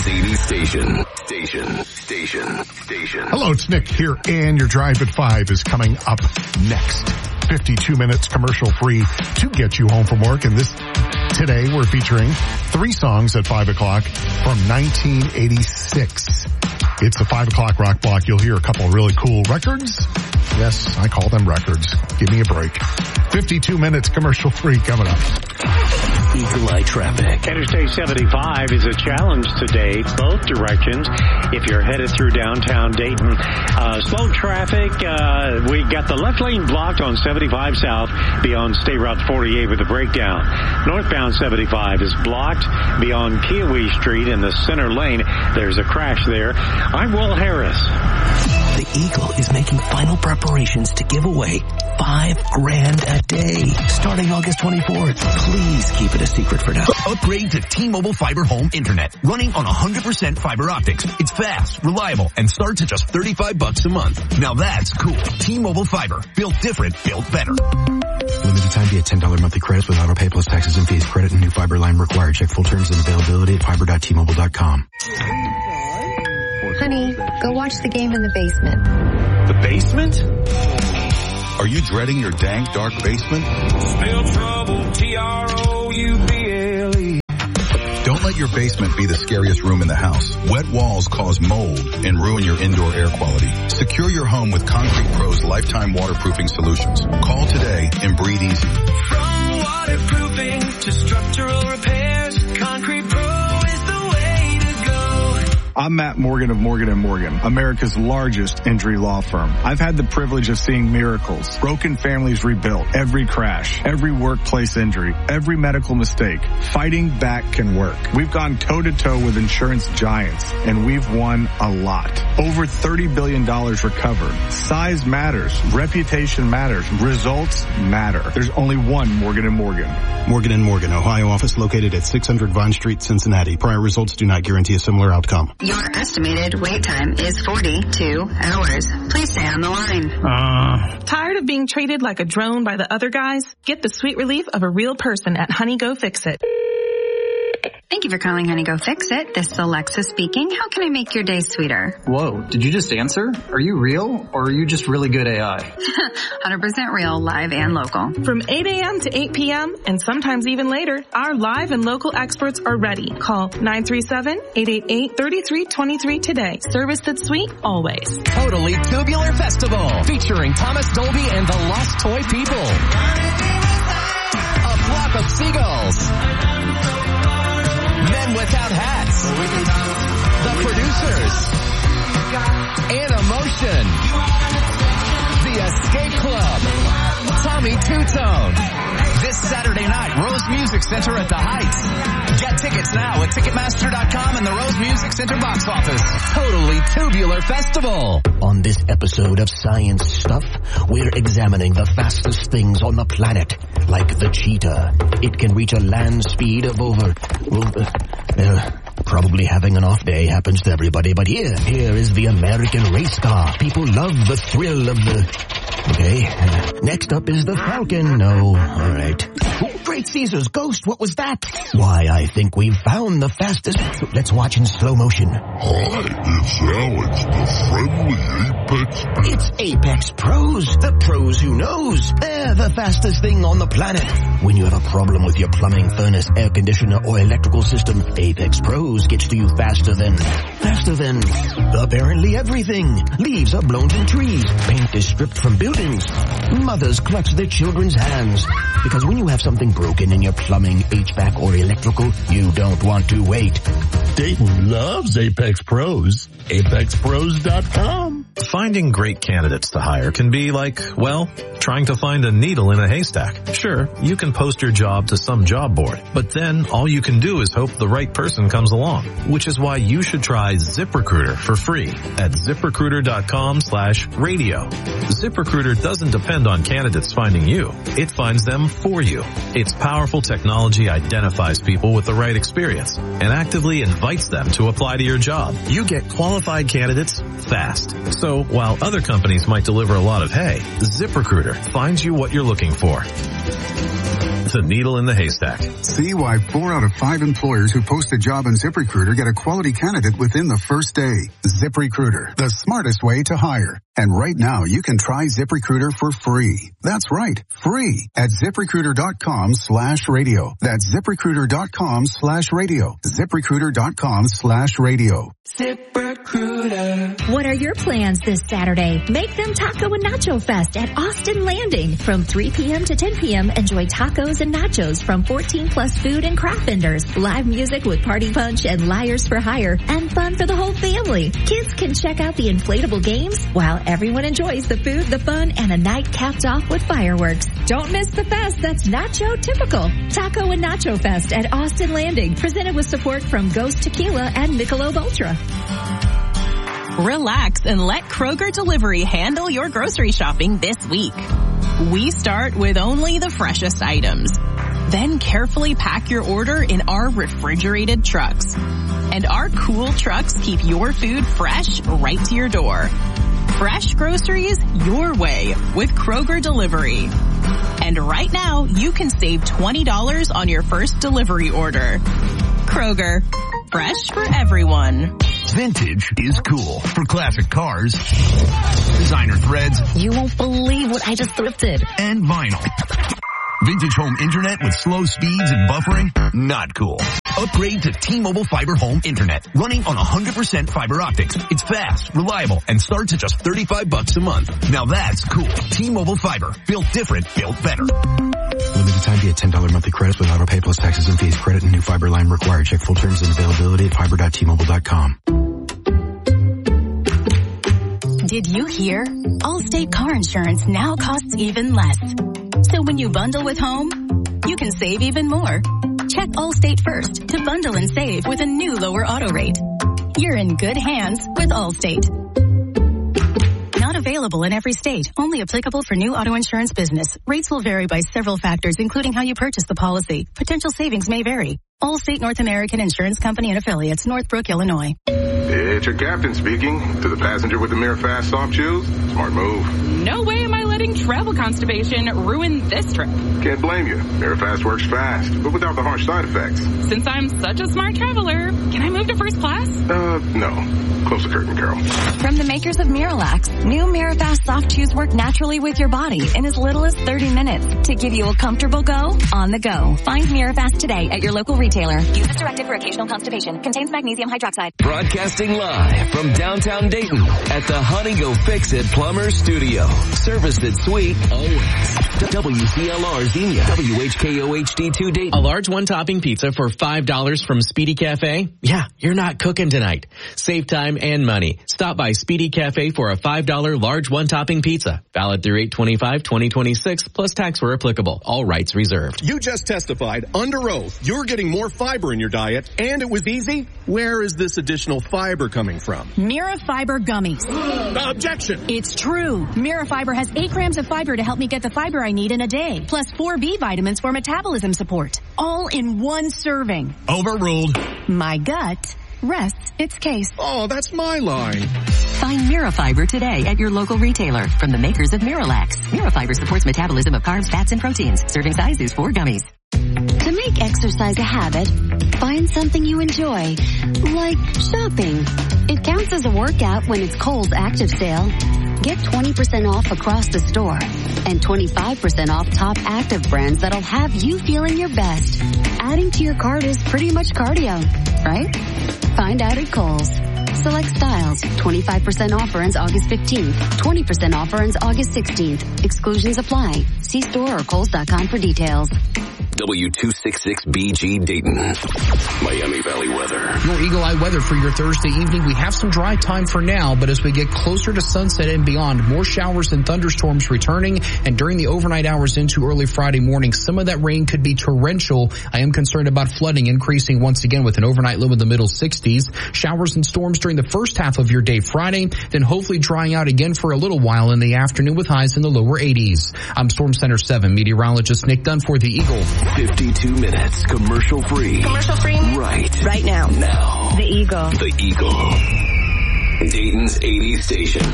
City's 80s station. Hello, it's Nick here, and your Drive at 5 is coming up next. 52 minutes commercial free to get you home from work. And today we're featuring 3 songs at 5 o'clock from 1986. It's the 5 o'clock rock block. You'll hear a couple of really cool records. Yes, I call them records. Give me a break. 52 minutes commercial free coming up. Eagle Eye traffic. Interstate 75 is a challenge today, both directions. If you're headed through downtown Dayton, slow traffic. We got the left lane blocked on 75 South beyond State Route 48 with a breakdown. Northbound 75 is blocked beyond Kiowee Street in the center lane. There's a crash there. I'm Will Harris. The Eagle is making final preparations to give away $5,000 a day starting August 24th. Please keep it a secret for now. Upgrade to T-Mobile Fiber Home Internet, running on 100% fiber optics. It's fast, reliable, and starts at just $35 a month. Now that's cool. T-Mobile Fiber. Built different, built better. Limited time via $10 monthly credits with auto pay plus taxes and fees. Credit and new fiber line required. Check full terms and availability at fiber.tmobile.com. Honey, go watch the game in the basement. The basement? Are you dreading your dank, dark basement? Spell trouble, Trouble. Don't let your basement be the scariest room in the house. Wet walls cause mold and ruin your indoor air quality. Secure your home with Concrete Pro's lifetime waterproofing solutions. Call today and breathe easy. From waterproofing to structural repairs, Concrete Pro is the way to go. I'm Matt Morgan of Morgan & Morgan, America's largest injury law firm. I've had the privilege of seeing miracles, broken families rebuilt, every crash, every workplace injury, every medical mistake. Fighting back can work. We've gone toe-to-toe with insurance giants, and we've won a lot. Over $30 billion recovered. Size matters. Reputation matters. Results matter. There's only one Morgan & Morgan. Morgan & Morgan, Ohio office located at 600 Vine Street, Cincinnati. Prior results do not guarantee a similar outcome. Your estimated wait time is 42 hours. Please stay on the line. Tired of being treated like a drone by the other guys? Get the sweet relief of a real person at Honey Go Fix It. Thank you for calling Honey Go Fix It. This is Alexa speaking. How can I make your day sweeter? Whoa, did you just answer? Are you real or are you just really good AI? 100% real, live and local. From 8 a.m. to 8 p.m. and sometimes even later, our live and local experts are ready. Call 937-888-3323 today. Service that's sweet always. Totally Tubular Festival featuring Thomas Dolby and the Lost Toy People. A flock of seagulls. Men Without Hats, The Producers, and Emotion, The Escape Club, Tommy Two-Tone. This Saturday night, Rose Music Center at the Heights. Get tickets now at Ticketmaster.com and the Rose Music Center box office. Totally Tubular Festival. On this episode of Science Stuff, we're examining the fastest things on the planet, like the cheetah. It can reach a land speed of probably having an off day happens to everybody, but here is the American race car. People love the thrill of the... Okay, next up is the Falcon. No, all right. Oh, Great Caesar's ghost, what was that? Why, I think we've found the fastest... Let's watch in slow motion. Hi, it's Alex, the friendly Apex... It's Apex Pros, the pros who knows. They're the fastest thing on the planet. When you have a problem with your plumbing, furnace, air conditioner, or electrical system, Apex Pros gets to you faster than apparently everything. Leaves are blown from trees. Paint is stripped from buildings. Mothers clutch their children's hands. Because when you have something broken in your plumbing, HVAC, or electrical, you don't want to wait. Dayton loves Apex Pros. ApexPros.com. Finding great candidates to hire can be like, well, trying to find a needle in a haystack. Sure, you can post your job to some job board, but then all you can do is hope the right person comes along, which is why you should try ZipRecruiter for free at ZipRecruiter.com/radio. ZipRecruiter doesn't depend on candidates finding you. It finds them for you. Its powerful technology identifies people with the right experience and actively invites them to apply to your job. You get qualified candidates fast. So while other companies might deliver a lot of hay, ZipRecruiter finds you what you're looking for. The needle in the haystack. See why 4 out of 5 employers who post a job on ZipRecruiter get a quality candidate within the first day. ZipRecruiter, the smartest way to hire. And right now, you can try ZipRecruiter for free. That's right, free at ZipRecruiter.com/radio. That's ZipRecruiter.com/radio. ZipRecruiter.com/radio. ZipRecruiter. What are your plans this Saturday? Make them Taco and Nacho Fest at Austin Landing. From 3 p.m. to 10 p.m., enjoy tacos and nachos from 14+ food and craft vendors. Live music with Party Punch and Liars for Hire. And fun for the whole family. Kids can check out the inflatable games while everyone enjoys the food, the fun, and a night capped off with fireworks. Don't miss the fest that's Nacho typical. Taco and Nacho Fest at Austin Landing. Presented with support from Ghost Tequila and Michelob Ultra. Relax and let Kroger Delivery handle your grocery shopping this week. We start with only the freshest items. Then carefully pack your order in our refrigerated trucks. And our cool trucks keep your food fresh right to your door. Fresh groceries your way with Kroger Delivery. And right now, you can save $20 on your first delivery order. Kroger, fresh for everyone. Vintage is cool. For classic cars, designer threads. You won't believe what I just thrifted. And vinyl. Vintage home internet with slow speeds and buffering? Not cool. Upgrade to T-Mobile Fiber Home Internet. Running on 100% fiber optics. It's fast, reliable, and starts at just $35 a month. Now that's cool. T-Mobile Fiber. Built different, built better. Limited time via $10 monthly credits with auto pay plus taxes and fees. Credit and new fiber line required. Check full terms and availability at fiber.tmobile.com. Did you hear? Allstate car insurance now costs even less. So when you bundle with home, you can save even more. Check Allstate first to bundle and save with a new lower auto rate. You're in good hands with Allstate. Not available in every state. Only applicable for new auto insurance business. Rates will vary by several factors, including how you purchase the policy. Potential savings may vary. Allstate North American Insurance Company and Affiliates, Northbrook, Illinois. It's your captain speaking. To the passenger with the Mirror Fast soft shoes, smart move. No way am I letting travel constipation ruin this trip. Can't blame you. Mirror Fast works fast, but without the harsh side effects. Since I'm such a smart traveler, can I move to first class? No. Close the curtain, Carol. From the makers of Miralax, new Mirafast soft chews work naturally with your body in as little as 30 minutes to give you a comfortable go on the go. Find Mirafast today at your local retailer. Use as directed for occasional constipation. Contains magnesium hydroxide. Broadcasting live from downtown Dayton at the Honey Go Fix It Plumber Studio. Serviced at sweet always. WCLR Xenia. WHKOHD2 Dayton. A large one-topping pizza for $5 from Speedy Cafe? Yeah, you're not cooking tonight. Save time and money. Stop by Speedy Cafe for a $5 large one-topping pizza. Valid through 8/25/2026 plus tax where applicable. All rights reserved. You just testified under oath you're getting more fiber in your diet and it was easy. Where is this additional fiber coming from? Mira Fiber Gummies. Objection. It's true. Mira Fiber has 8 grams of fiber to help me get the fiber I need in a day, plus 4 B vitamins for metabolism support. All in one serving. Overruled. My gut rests its case. Oh, that's my line. Find Mirafiber today at your local retailer from the makers of Miralax. Mirafiber supports metabolism of carbs, fats, and proteins. Serving size is 4 gummies. To make exercise a habit, find something you enjoy, like shopping. It counts as a workout when it's Kohl's Active Sale. Get 20% off across the store and 25% off top active brands that'll have you feeling your best. Adding to your cart is pretty much cardio, right? Find out at Kohl's. Select styles. 25% offer ends August 15th. 20% offer ends August 16th. Exclusions apply. See store or Kohls.com for details. W266BG Dayton. Miami Valley weather. Your Eagle Eye weather for your Thursday evening. We have some dry time for now, but as we get closer to sunset and beyond, more showers and thunderstorms returning, and during the overnight hours into early Friday morning, some of that rain could be torrential. I am concerned about flooding increasing once again with an overnight low in the middle 60s. Showers and storms during the first half of your day Friday, then hopefully drying out again for a little while in the afternoon with highs in the lower 80s. I'm Storm Center 7 meteorologist Nick Dunn for the Eagle. 52 minutes commercial free. Commercial free? Right now. Now. The Eagle. The Eagle. Dayton's 80s station.